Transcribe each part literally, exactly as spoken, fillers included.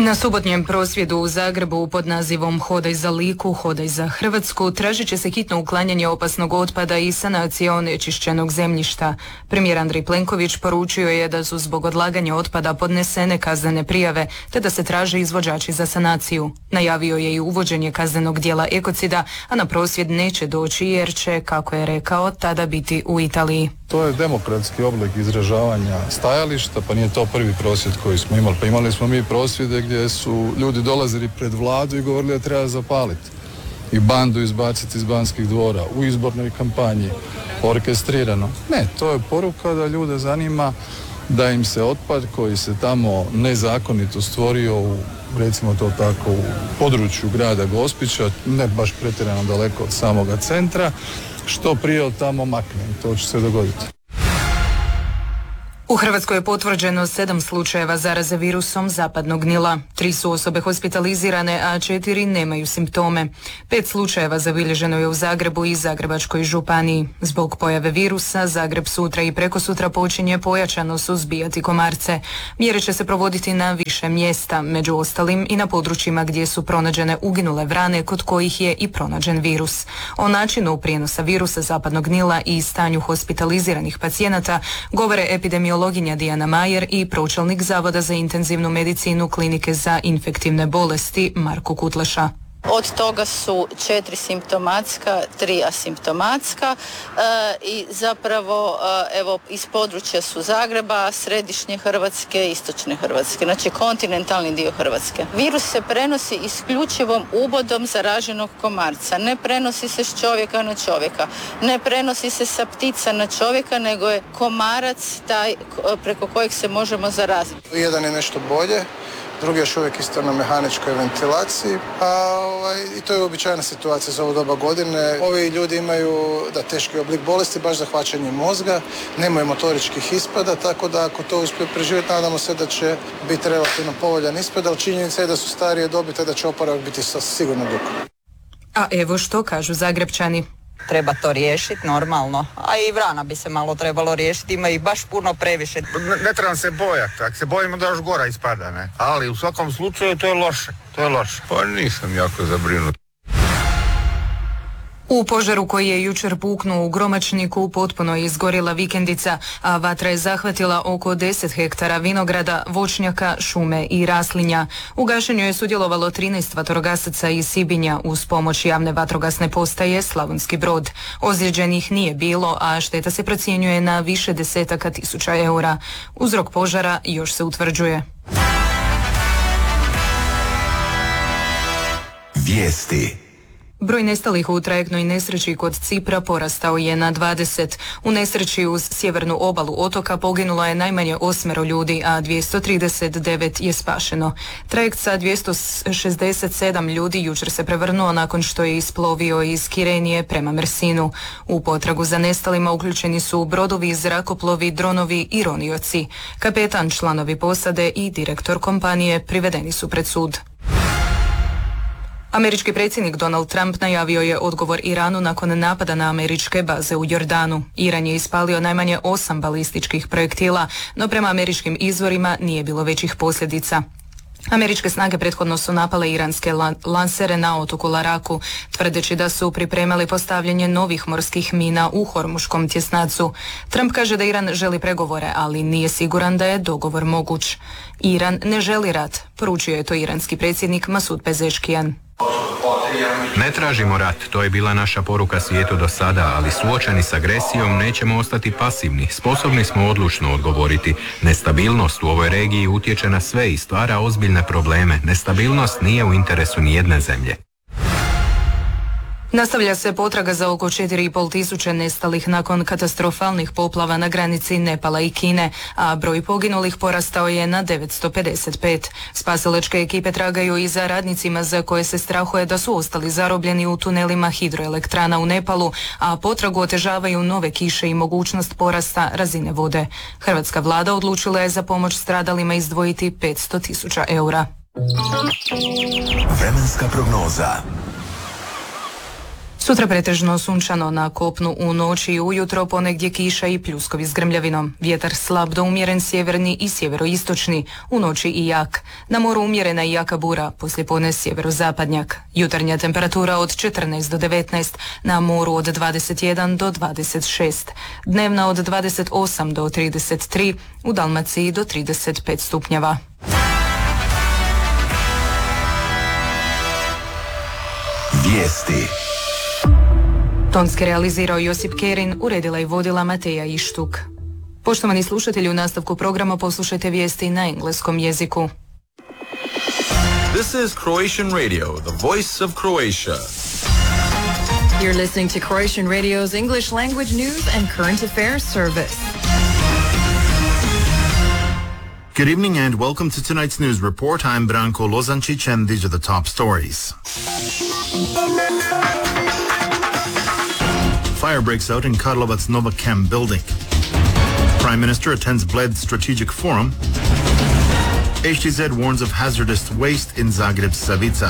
Na subotnjem prosvjedu u Zagrebu pod nazivom Hodaj za Liku, hodaj za Hrvatsku tražit će se hitno uklanjanje opasnog otpada i sanacija onečišćenog zemljišta. Premijer Andrej Plenković poručio je da su zbog odlaganja otpada podnesene kaznene prijave te da se traže izvođači za sanaciju. Najavio je i uvođenje kaznenog djela ekocida, a na prosvjed neće doći jer će, kako je rekao, tada biti u Italiji. To je demokratski oblik izražavanja stajališta, pa nije to prvi prosvjed koji smo imali. Pa imali smo mi prosvjede gdje su ljudi dolazili pred vladu i govorili da treba zapaliti i bandu izbaciti iz Banskih dvora u izbornoj kampanji, orkestrirano. Ne, to je poruka da ljude zanima da im se otpad koji se tamo nezakonito stvorio u, recimo to tako, u području grada Gospića, ne baš pretjerano daleko od samoga centra, što prije od tamo makne. To će se dogoditi. U Hrvatskoj je potvrđeno sedam slučajeva zaraze virusom zapadnog Nila. Tri su osobe hospitalizirane, a četiri nemaju simptome. Pet slučajeva zabilježeno je u Zagrebu i Zagrebačkoj županiji. Zbog pojave virusa, Zagreb sutra i prekosutra počinje pojačano suzbijati komarce. Mjere će se provoditi na više mjesta, među ostalim i na područjima gdje su pronađene uginule vrane kod kojih je i pronađen virus. O načinu prijenosa virusa zapadnog Nila i stanju hospitaliziranih pacijenata govore epidemiologinja Dijana Majer i pročelnik Zavoda za intenzivnu medicinu Klinike za infektivne bolesti Marko Kutleša. Od toga su četiri simptomatska, tri asimptomatska e, i zapravo e, evo iz područja su Zagreba, središnje Hrvatske, istočne Hrvatske, znači kontinentalni dio Hrvatske. Virus se prenosi isključivom ubodom zaraženog komarca, ne prenosi se s čovjeka na čovjeka, ne prenosi se sa ptica na čovjeka, nego je komarac taj preko kojeg se možemo zaraziti. Jedan je nešto bolje, drugi još uvijek isto na mehaničkoj ventilaciji, a ovaj, i to je uobičajena situacija za ovo doba godine. Ovi ljudi imaju da teški oblik bolesti, baš zahvaćanje mozga, nemaju motoričkih ispada, tako da ako to uspiju preživjeti, nadamo se da će biti relativno povoljan ispad, ali činjenica je da su starije dobi, te da će oporavak biti sigurno dug. A evo što kažu Zagrebčani. Treba to riješiti normalno, a i vrana bi se malo trebalo riješiti, ima ih baš puno previše. Ne, ne trebam se bojati, ako se bojimo da još gora ispada, ne? Ali u svakom slučaju to je loše, to je loše. Pa nisam jako zabrinut. U požaru koji je jučer puknuo u Gromačniku potpuno je izgorila vikendica, a vatra je zahvatila oko deset hektara vinograda, voćnjaka, šume i raslinja. U gašenju je sudjelovalo trinaest vatrogasaca iz Sibinja uz pomoć javne vatrogasne postaje Slavonski Brod. Ozlijeđenih nije bilo, a šteta se procjenjuje na više desetaka tisuća eura. Uzrok požara još se utvrđuje. Vijesti. Broj nestalih u trajektnoj nesreći kod Cipra porastao je na dvadeset. U nesreći uz sjevernu obalu otoka poginulo je najmanje osmero ljudi, a dvjesto trideset devet je spašeno. Trajekt sa dvjesto šezdeset sedam ljudi jučer se prevrnuo nakon što je isplovio iz Kirenije prema Mersinu. U potragu za nestalima uključeni su brodovi, zrakoplovi, dronovi i ronioci. Kapetan, članovi posade i direktor kompanije privedeni su pred sud. Američki predsjednik Donald Trump najavio je odgovor Iranu nakon napada na američke baze u Jordanu. Iran je ispalio najmanje osam balističkih projektila, no prema američkim izvorima nije bilo većih posljedica. Američke snage prethodno su napale iranske lansere na otoku Laraku, tvrdeći da su pripremali postavljanje novih morskih mina u Hormuškom tjesnacu. Trump kaže da Iran želi pregovore, ali nije siguran da je dogovor moguć. Iran ne želi rat, poručio je to iranski predsjednik Masud Pezeškijan. Ne tražimo rat, to je bila naša poruka svijetu do sada, ali suočeni s agresijom nećemo ostati pasivni. Sposobni smo odlučno odgovoriti. Nestabilnost u ovoj regiji utječe na sve i stvara ozbiljne probleme. Nestabilnost nije u interesu nijedne zemlje. Nastavlja se potraga za oko četiri i pol tisuće nestalih nakon katastrofalnih poplava na granici Nepala i Kine, a broj poginulih porastao je na devetsto pedeset pet. Spasilačke ekipe tragaju i za radnicima za koje se strahuje da su ostali zarobljeni u tunelima hidroelektrana u Nepalu, a potragu otežavaju nove kiše i mogućnost porasta razine vode. Hrvatska vlada odlučila je za pomoć stradalima izdvojiti petsto tisuća eura. Vremenska prognoza. Sutra pretežno sunčano, na kopnu u noći i ujutro ponegdje kiša i pljuskovi s grmljavinom. Vjetar slab do umjeren sjeverni i sjeveroistočni, u noći i jak. Na moru umjerena i jaka bura, poslijepodne sjeverozapadnjak. Jutarnja temperatura od četrnaest do devetnaest, na moru od dvadeset jedan do dvadeset šest. Dnevna od dvadeset osam do trideset tri, u Dalmaciji do trideset pet stupnjeva. Vijesti. Tonski realizirao Josip Kerin, uredila i vodila Mateja Ištuk. Poštovani slušatelji, u nastavku programa poslušajte vijesti na engleskom jeziku. This is Croatian Radio, the voice of Croatia. You're listening to Croatian Radio's English language news and current affairs service. Good evening and welcome to tonight's news report. I'm Branko Lozančić and these are the top stories. Fire breaks out in Karlovac Nova Chem building. Prime Minister attends Bled Strategic Forum. H T Z warns of hazardous waste in Zagreb Savica.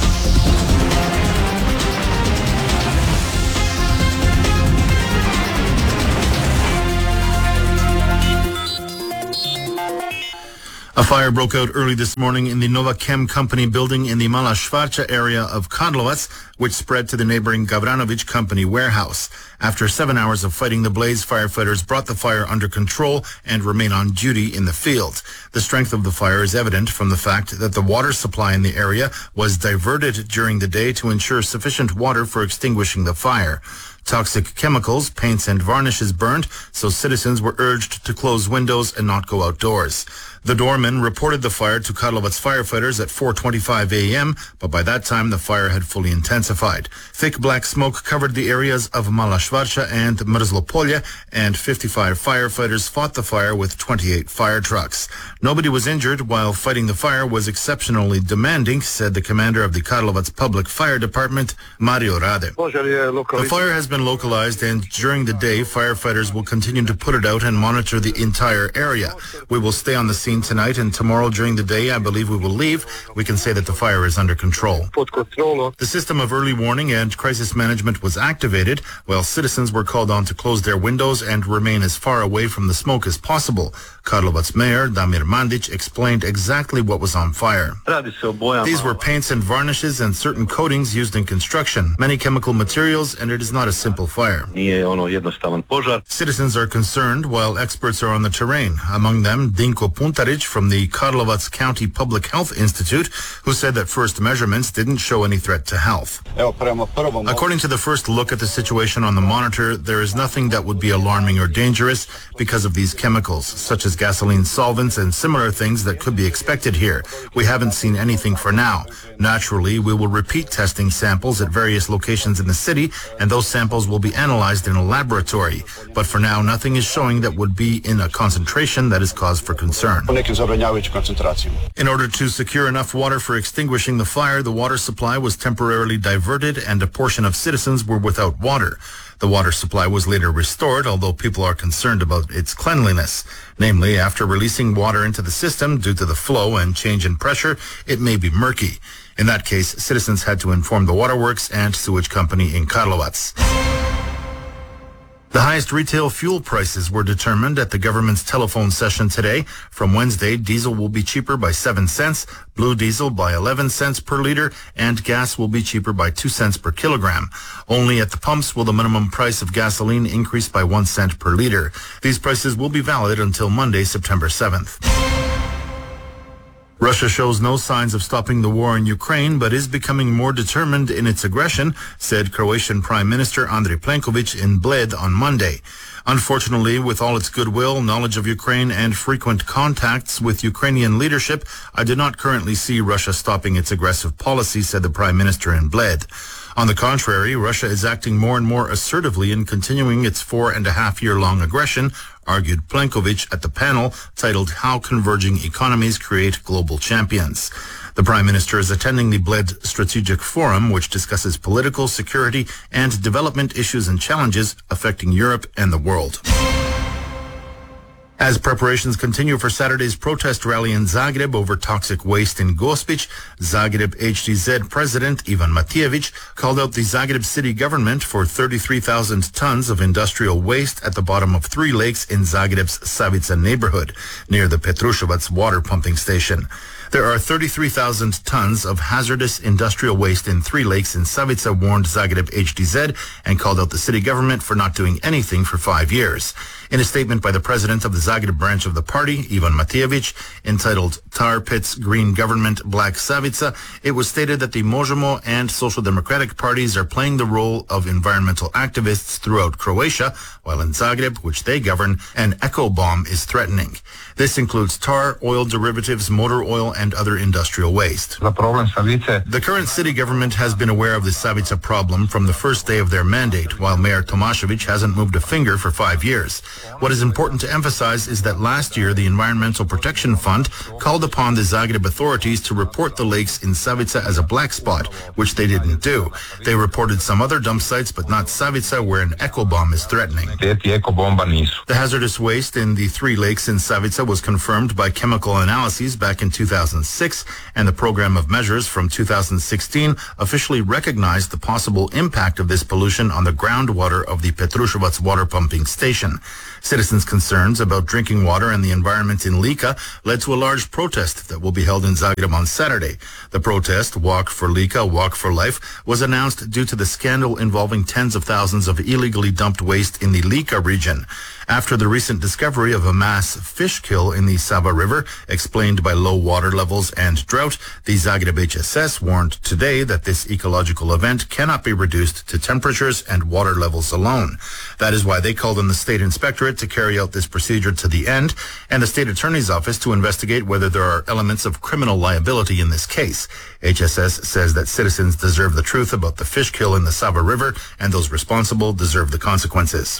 A fire broke out early this morning in the Nova Chem company building in the Mala Švarća area of Karlovac, which spread to the neighboring Gavranović company warehouse. After seven hours of fighting the blaze, firefighters brought the fire under control and remain on duty in the field. The strength of the fire is evident from the fact that the water supply in the area was diverted during the day to ensure sufficient water for extinguishing the fire. Toxic chemicals, paints and varnishes burned, so citizens were urged to close windows and not go outdoors. The doorman reported the fire to Karlovac firefighters at four twenty-five a.m., but by that time the fire had fully intensified. Thick black smoke covered the areas of Mala Švarća and Mrzlopolje, and fifty-five firefighters fought the fire with twenty-eight fire trucks. Nobody was injured, while fighting the fire was exceptionally demanding, said the commander of the Karlovac Public Fire Department, Mario Rade. The fire has been localized, and during the day, firefighters will continue to put it out and monitor the entire area. We will stay on the scene tonight, and tomorrow during the day, I believe we will leave. We can say that the fire is under control. The system of early warning and crisis management was activated, while citizens were called on to close their windows and remain as far away from the smoke as possible. Karlovac Mayor Damir Mandić explained exactly what was on fire. These were paints and varnishes and certain coatings used in construction, many chemical materials, and it is not a simple fire. Citizens are concerned while experts are on the terrain, among them Dinko Puntarić from the Karlovac County Public Health Institute, who said that first measurements didn't show any threat to health. According to the first look at the situation on the monitor, there is nothing that would be alarming or dangerous because of these chemicals, such as gasoline solvents and similar things that could be expected here. We haven't seen anything for now. Naturally, we will repeat testing samples at various locations in the city, and those samples will be analyzed in a laboratory. But for now, nothing is showing that would be in a concentration that is cause for concern. In order to secure enough water for extinguishing the fire, the water supply was temporarily diverted and a portion of citizens were without water. The water supply was later restored, although people are concerned about its cleanliness. Namely, after releasing water into the system due to the flow and change in pressure, it may be murky. In that case, citizens had to inform the waterworks and sewage company in Karlovac. The highest retail fuel prices were determined at the government's telephone session today. From Wednesday, diesel will be cheaper by seven cents, blue diesel by eleven cents per liter, and gas will be cheaper by two cents per kilogram. Only at the pumps will the minimum price of gasoline increase by one cent per liter. These prices will be valid until Monday, September seventh. Russia shows no signs of stopping the war in Ukraine, but is becoming more determined in its aggression, said Croatian Prime Minister Andrej Plenković in Bled on Monday. Unfortunately, with all its goodwill, knowledge of Ukraine, and frequent contacts with Ukrainian leadership, I do not currently see Russia stopping its aggressive policy, said the Prime Minister in Bled. On the contrary, Russia is acting more and more assertively in continuing its four and a half year long aggression, argued Plenković at the panel titled How Converging Economies Create Global Champions. The Prime Minister is attending the Bled Strategic Forum, which discusses political, security, and development issues and challenges affecting Europe and the world. As preparations continue for Saturday's protest rally in Zagreb over toxic waste in Gospić, Zagreb H D Z President Ivan Matijević called out the Zagreb city government for thirty-three thousand tons of industrial waste at the bottom of three lakes in Zagreb's Savica neighborhood, near the Petrušovac water pumping station. There are thirty-three thousand tons of hazardous industrial waste in three lakes in Savica, warned Zagreb H D Z, and called out the city government for not doing anything for five years. In a statement by the president of the Zagreb branch of the party, Ivan Matijević, entitled Tar Pits Green Government Black Savica, it was stated that the Možemo and Social Democratic parties are playing the role of environmental activists throughout Croatia, while in Zagreb, which they govern, an eco bomb is threatening. This includes tar, oil derivatives, motor oil, and other industrial waste. The current city government has been aware of the Savica problem from the first day of their mandate, while Mayor Tomašević hasn't moved a finger for five years. What is important to emphasize is that last year the Environmental Protection Fund called upon the Zagreb authorities to report the lakes in Savica as a black spot, which they didn't do. They reported some other dump sites, but not Savica, where an eco bomb is threatening. The hazardous waste in the three lakes in Savica was confirmed by chemical analyses back in two thousand six, and the program of measures from two thousand sixteen officially recognized the possible impact of this pollution on the groundwater of the Petrušovac water pumping station. Citizens' concerns about drinking water and the environment in Lika led to a large protest that will be held in Zagreb on Saturday. The protest, Walk for Lika, Walk for Life, was announced due to the scandal involving tens of thousands of illegally dumped waste in the Lika region. After the recent discovery of a mass fish kill in the Sava River, explained by low water levels and drought, the Zagreb H S S warned today that this ecological event cannot be reduced to temperatures and water levels alone. That is why they called on the state inspectorate to carry out this procedure to the end, and the state attorney's office to investigate whether there are elements of criminal liability in this case. H S S says that citizens deserve the truth about the fish kill in the Sava River, and those responsible deserve the consequences.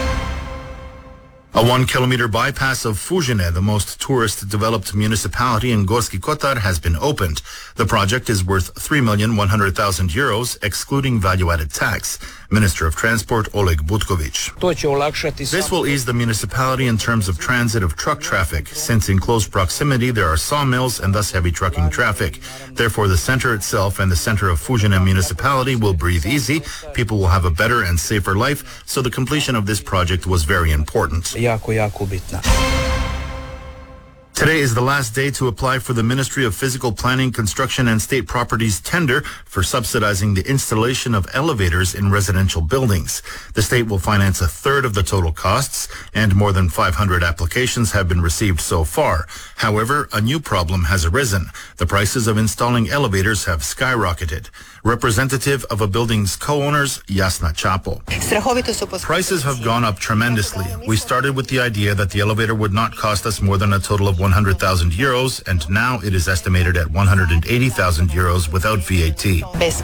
A one-kilometer bypass of Fužine, the most tourist-developed municipality in Gorski Kotar, has been opened. The project is worth three million one hundred thousand euros, excluding value-added tax. Minister of Transport Oleg Butković. This will ease the municipality in terms of transit of truck traffic, since in close proximity there are sawmills and thus heavy trucking traffic. Therefore, the center itself and the center of Fužine municipality will breathe easy. People will have a better and safer life, so the completion of this project was very important. Jako, jako bitna. Today is the last day to apply for the Ministry of Physical Planning, Construction and State Properties tender for subsidizing the installation of elevators in residential buildings. The state will finance a third of the total costs, and more than five hundred applications have been received so far. However, a new problem has arisen. The prices of installing elevators have skyrocketed. Representative of a building's co-owners, Jasna Chapo. Prices have gone up tremendously. We started with the idea that the elevator would not cost us more than a total of one hundred thousand euros, and now it is estimated at one hundred eighty thousand euros without V A T.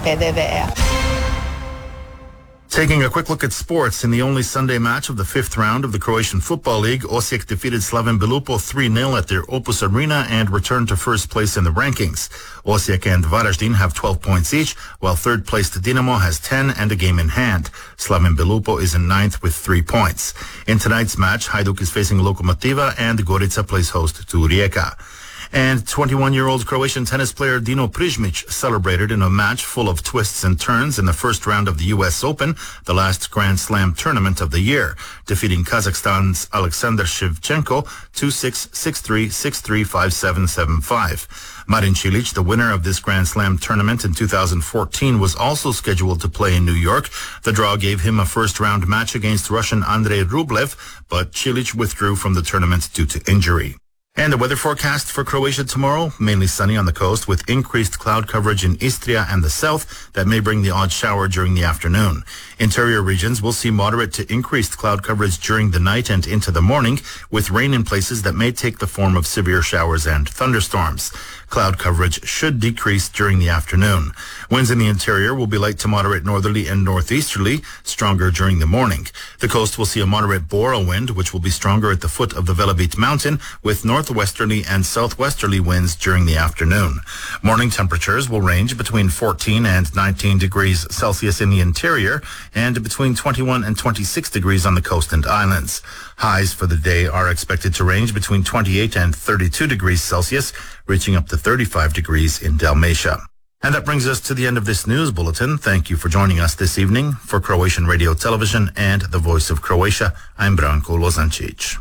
Taking a quick look at sports, in the only Sunday match of the fifth round of the Croatian Football League, Osijek defeated Slaven Belupo three nil at their Opus Arena and returned to first place in the rankings. Osijek and Varaždin have twelve points each, while third-placed Dinamo has ten and a game in hand. Slaven Belupo is in ninth with three points. In tonight's match, Hajduk is facing Lokomotiva and Gorica plays host to Rijeka. And twenty-one-year-old Croatian tennis player Dino Prižmić celebrated in a match full of twists and turns in the first round of the U S Open, the last Grand Slam tournament of the year, defeating Kazakhstan's Alexander Shevchenko two six, six three, six three, five seven, seven five. Marin Cilic, the winner of this Grand Slam tournament in two thousand fourteen, was also scheduled to play in New York. The draw gave him a first-round match against Russian Andrei Rublev, but Cilic withdrew from the tournament due to injury. And the weather forecast for Croatia tomorrow, mainly sunny on the coast with increased cloud coverage in Istria and the south that may bring the odd shower during the afternoon. Interior regions will see moderate to increased cloud coverage during the night and into the morning, with rain in places that may take the form of severe showers and thunderstorms. Cloud coverage should decrease during the afternoon. Winds in the interior will be light to moderate northerly and northeasterly, stronger during the morning. The coast will see a moderate Bora wind, which will be stronger at the foot of the Velebit mountain, with north northwesterly and southwesterly winds during the afternoon. Morning temperatures will range between fourteen and nineteen degrees Celsius in the interior and between twenty-one and twenty-six degrees on the coast and islands. Highs for the day are expected to range between twenty-eight and thirty-two degrees Celsius, reaching up to thirty-five degrees in Dalmatia. And that brings us to the end of this news bulletin. Thank you for joining us this evening. For Croatian Radio Television and the Voice of Croatia, I'm Branko Lozancic.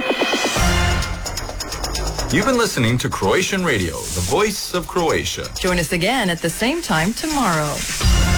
You've been listening to Croatian Radio, the Voice of Croatia. Join us again at the same time tomorrow.